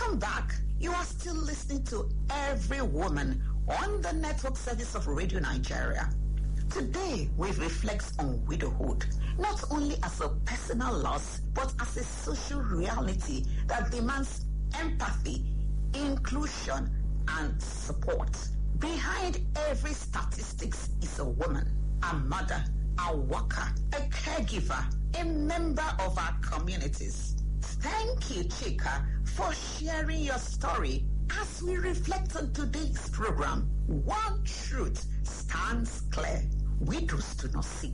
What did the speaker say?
Welcome back. You are still listening to Every Woman on the network service of Radio Nigeria. Today, we reflect on widowhood, not only as a personal loss, but as a social reality that demands empathy, inclusion, and support. Behind every statistics is a woman, a mother, a worker, a caregiver, a member of our communities. Thank you, Chika, for sharing your story. As we reflect on today's program, one truth stands clear. Widows do not seek